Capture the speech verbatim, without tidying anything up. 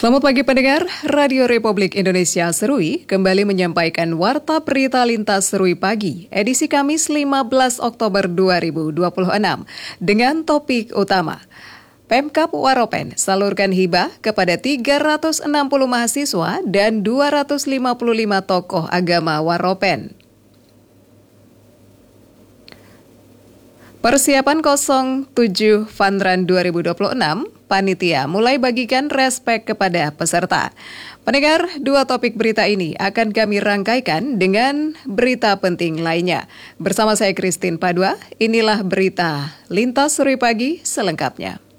Selamat pagi pendengar, Radio Republik Indonesia Serui kembali menyampaikan Warta Berita Lintas Serui Pagi, edisi Kamis lima belas Oktober dua ribu dua puluh enam, dengan topik utama. Pemkab Waropen salurkan hibah kepada tiga ratus enam puluh mahasiswa dan dua ratus lima puluh lima tokoh agama Waropen. Persiapan nol tujuh Fun Run dua ribu dua puluh enam, panitia mulai bagikan respek kepada peserta. Pendengar, dua topik berita ini akan kami rangkaikan dengan berita penting lainnya. Bersama saya Christine Padua, inilah berita Lintas Serui Pagi selengkapnya.